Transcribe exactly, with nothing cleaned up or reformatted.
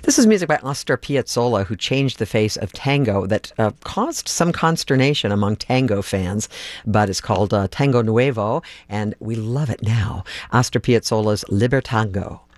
This is music by Astor Piazzolla, who changed the face of tango that uh, caused some consternation among tango fans, but it's called uh, Tango Nuevo, and we love it now. Astor Piazzolla's Libertango.